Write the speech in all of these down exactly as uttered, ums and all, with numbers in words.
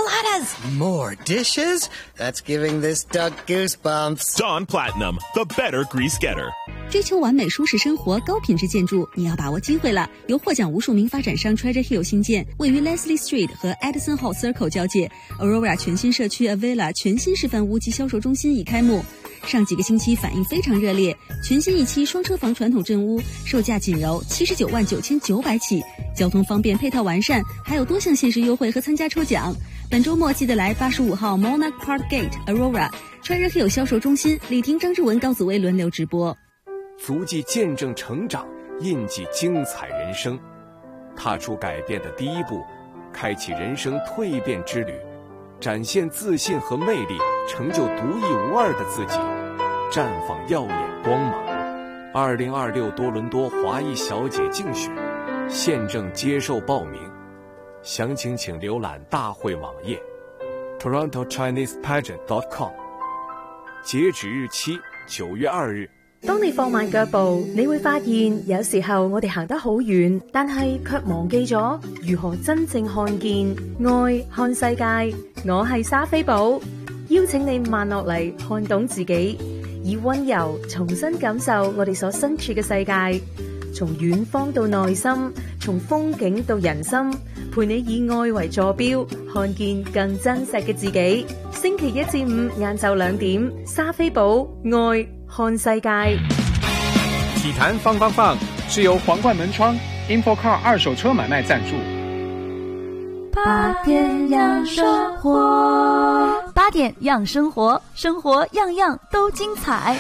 enchiladas! More dishes? That's giving this duck goosebumps. Dawn Platinum, the better grease getter. 追求完美舒适生活高品质建筑，你要把握机会了。由获奖无数名发展商 Treasure Hill 新建，位于 Leslie Street 和 Edison Hall Circle 交界 Aurora 全新社区 Avila 全新示范屋及销售中心已开幕。上几个星期反应非常热烈，全新一期双车房传统镇屋，售价仅由七十九万九千九百起，交通方便，配套完善，还有多项限时优惠和参加抽奖。本周末记得来八十五号 Monarch Park Gate Aurora Treasure Hill 销售中心，李婷、张志文、高子薇轮流直播。 足迹见证成长，印记精彩人生，踏出改变的第一步，开启人生蜕变之旅，展现自信和魅力，成就独一无二的自己，绽放耀眼光芒。二零二六多伦多华裔小姐竞选现正接受报名，详情请浏览大会網頁 toronto chinese pageant dot com， 截止日期九月二日。 當你放慢腳步，你會發現有時候我哋行得好遠，但係卻忘記咗如何真正看見愛看世界。我係莎菲寶，邀請你慢落嚟，看懂自己，以溫柔重新感受我哋所身處嘅世界，從遠方到內心，從風景到人心，陪你以愛為坐標，看見更真實嘅自己。星期一至五晏晝兩點，莎菲寶愛看世界。 體壇放放放是由皇冠門窗 InfoCar 二手車買賣贊助。 八點養生活，八點養生活，生活樣樣都精彩。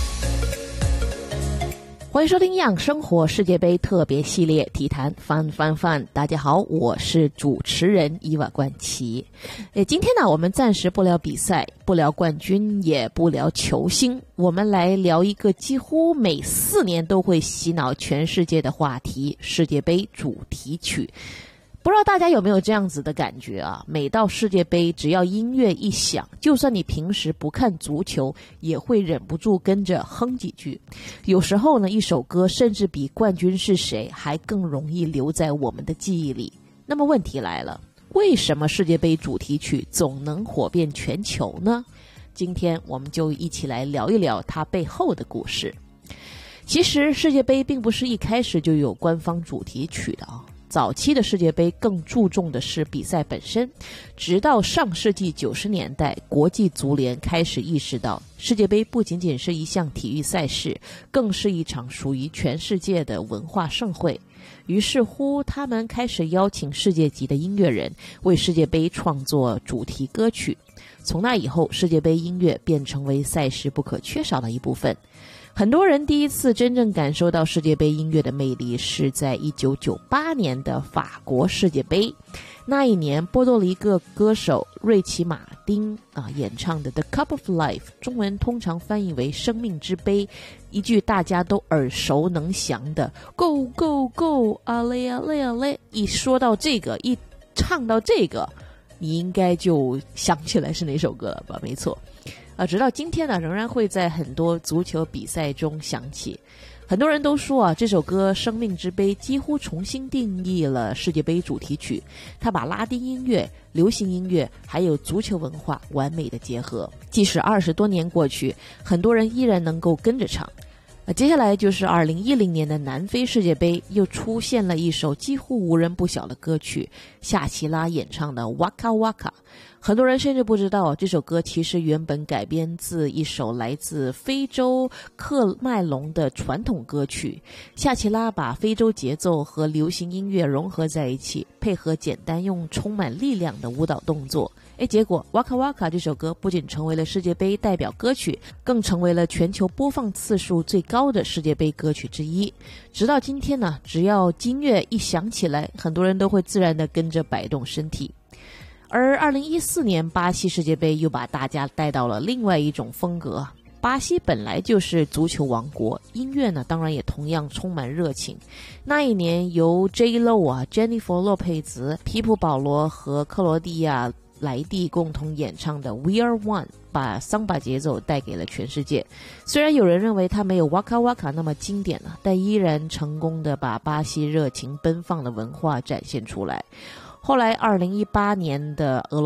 歡迎收聽養生活世界杯特別系列體壇翻翻翻，大家好，我是主持人伊娃冠琪。誒，今天呢，我們暫時不聊比賽，不聊冠軍，也不聊球星，我們來聊一個幾乎每四年都會洗腦全世界的話題——世界杯主題曲。不知道大家有沒有這樣子的感覺啊？每到世界杯，只要音樂一響，就算你平時不看足球，也會忍不住跟着哼幾句。有時候呢，一首歌甚至比冠軍是誰還更容易留在我們的記憶裡。那麼問題來了，為什麼世界杯主題曲總能火遍全球呢？今天我們就一起來聊一聊它背後的故事。其實世界杯並不是一開始就有官方主題曲的啊。早期的世界杯更注重的是比賽本身，直到上世紀九十年代，國際足聯開始意識到世界杯不僅僅是一項體育賽事，更是一場屬於全世界的文化盛會。於是乎，他們開始邀請世界級的音樂人為世界杯創作主題歌曲。從那以後，世界杯音樂便成為賽事不可缺少的一部分。很多人第一次真正感受到世界杯音樂的魅力是在一九九八年的法國世界杯。那一年，波多黎各歌手瑞奇馬丁啊演唱的《The Cup of Life》，中文通常翻譯為生命之杯，一句大家都耳熟能詳的 Go Go Go 啊嘞啊嘞啊嘞，一說到這個，一唱到這個，你應該就想起來是哪首歌了吧？沒錯。啊，直到今天呢，仍然會在很多足球比賽中響起。很多人都說啊，這首歌《生命之杯》幾乎重新定義了世界杯主題曲。它把拉丁音樂、流行音樂還有足球文化完美的結合。即使二十多年過去，很多人依然能夠跟着唱。啊，接下來就是二零一零年的南非世界杯，又出現了一首幾乎無人不曉的歌曲，夏奇拉演唱的 Waka Waka。很多人甚至不知道，這首歌其實原本改編自一首來自非洲克麥隆的傳統歌曲。夏奇拉把非洲節奏和流行音樂融合在一起，配合簡單用充滿力量的舞蹈動作。誒，結果 Waka Waka 這首歌不僅成為了世界杯代表歌曲，更成為了全球播放次數最高的世界杯歌曲之一。直到今天呢，只要音樂一響起來，很多人都會自然地跟着擺動身體。而二零一四年巴西世界杯又把大家帶到了另外一種風格。巴西本來就是足球王國，音樂呢當然也同樣充滿熱情。那一年由 J Lo 啊、Jennifer 洛佩茲、皮普保羅和克羅地亞萊蒂共同演唱的 We Are One， 把桑巴節奏帶給了全世界。雖然有人認為它沒有 Waka Waka 那麼經典啊，但依然成功的把巴西熱情奔放的文化展現出來。後來二零一八年的俄